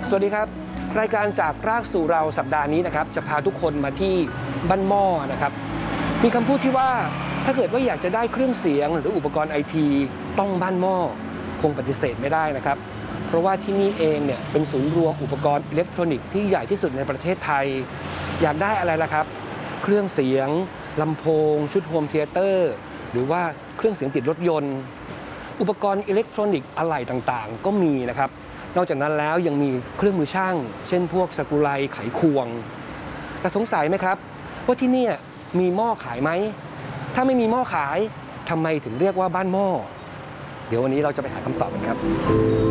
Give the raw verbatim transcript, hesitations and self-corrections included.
สวัสดีครับรายการจากรากสู่เราสัปดาห์นี้นะครับจะพาทุกคนมาที่บ้านหม้อนะครับมีคำพูดที่ว่าถ้าเกิดว่าอยากจะได้เครื่องเสียงหรืออุปกรณ์ไอทีต้องบ้านหม้อคงปฏิเสธไม่ได้นะครับเพราะว่าที่นี่เองเนี่ยเป็นศูนย์รวมอุปกรณ์อิเล็กทรอนิกส์ที่ใหญ่ที่สุดในประเทศไทยอยากได้อะไรล่ะครับเครื่องเสียงลำโพงชุดโฮมเธียเตอร์หรือว่าเครื่องเสียงติดรถยนต์อุปกรณ์อิเล็กทรอนิกส์อะไหล่ต่างๆก็มีนะครับนอกจากนั้นแล้วยังมีเครื่องมือช่างเช่นพวกสกุไลไขควงแต่สงสัยไหมครับว่าที่นี่มีหม้อขายไหมถ้าไม่มีหม้อขายทำไมถึงเรียกว่าบ้านหม้อเดี๋ยววันนี้เราจะไปหาคำตอบกันครับ